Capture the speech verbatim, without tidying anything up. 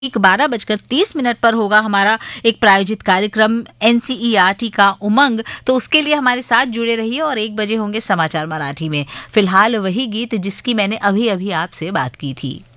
ठीक बारह बजकर तीस मिनट पर होगा हमारा एक प्रायोजित कार्यक्रम एनसीईआरटी का उमंग। तो उसके लिए हमारे साथ जुड़े रहिए और एक बजे होंगे समाचार मराठी में। फिलहाल वही गीत जिसकी मैंने अभी अभी आपसे बात की थी।